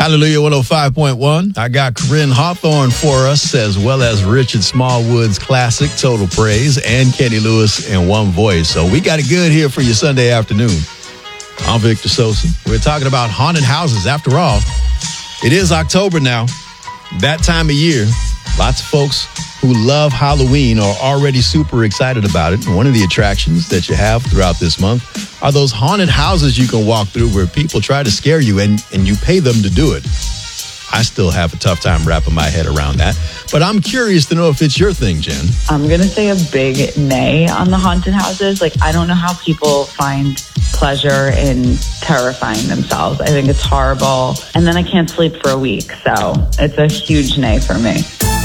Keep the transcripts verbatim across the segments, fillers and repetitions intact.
Hallelujah one oh five point one. I got Corinne Hawthorne for us, as well as Richard Smallwood's classic Total Praise and Kenny Lewis in one voice. So we got it good here for your Sunday afternoon. I'm Victor Sosa. We're talking about haunted houses. After all, it is October now. That time of year, lots of folks who love Halloween are already super excited about it. And one of the attractions that you have throughout this month are those haunted houses you can walk through where people try to scare you and, and you pay them to do it. I still have a tough time wrapping my head around that. But I'm curious to know if it's your thing, Jen. I'm going to say a big nay on the haunted houses. Like, I don't know how people find pleasure in terrifying themselves. I think it's horrible. And then I can't sleep for a week. So it's a huge nay for me.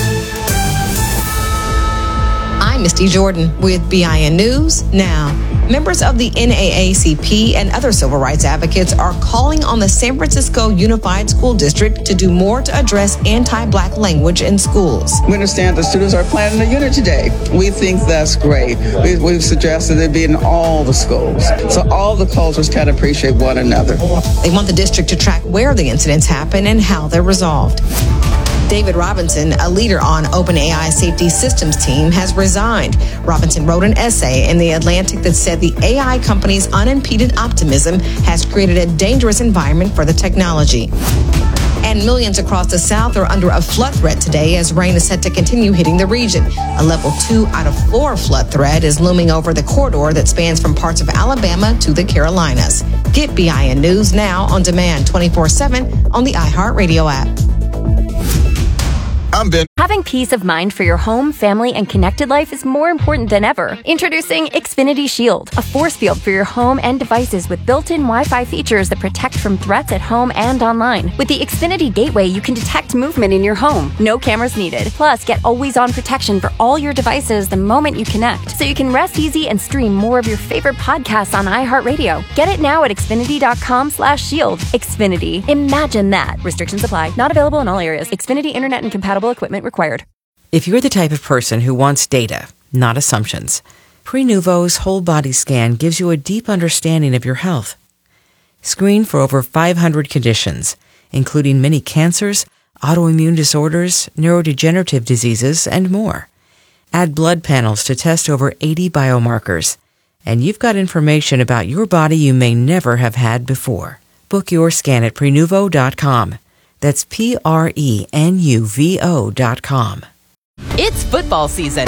I'm Misty Jordan with B I N News Now. Members of the N double A C P and other civil rights advocates are calling on the San Francisco Unified School District to do more to address anti-Black language in schools. We understand the students are planning a unity day. We think that's great. We, we've suggested it be in all the schools, so all the cultures can appreciate one another. They want the district to track where the incidents happen and how they're resolved. David Robinson, a leader on OpenAI safety systems team, has resigned. Robinson wrote an essay in The Atlantic that said the A I company's unimpeded optimism has created a dangerous environment for the technology. And millions across the South are under a flood threat today as rain is set to continue hitting the region. A level two out of four flood threat is looming over the corridor that spans from parts of Alabama to the Carolinas. Get B I N News Now on demand twenty-four seven on the iHeartRadio app. I'm Ben. Having peace of mind for your home, family, and connected life is more important than ever. Introducing Xfinity Shield, a force field for your home and devices with built-in Wi-Fi features that protect from threats at home and online. With the Xfinity Gateway, you can detect movement in your home. No cameras needed. Plus, get always-on protection for all your devices the moment you connect, so you can rest easy and stream more of your favorite podcasts on iHeartRadio. Get it now at Xfinity.com slash shield. Xfinity. Imagine that. Restrictions apply. Not available in all areas. Xfinity Internet and compatible equipment required. If you're the type of person who wants data, not assumptions, Prenuvo's whole body scan gives you a deep understanding of your health. Screen for over five hundred conditions, including many cancers, autoimmune disorders, neurodegenerative diseases, and more. Add blood panels to test over eighty biomarkers, and you've got information about your body you may never have had before. Book your scan at Prenuvo dot com. That's P R E N U V O dot com. It's football season,